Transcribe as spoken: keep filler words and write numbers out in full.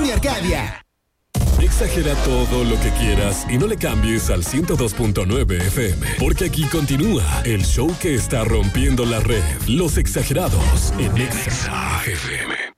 Mi Arcadia. Exagera todo lo que quieras y no le cambies al ciento dos punto nueve F M, porque aquí continúa el show que está rompiendo la red. Los Exagerados en Exa F M.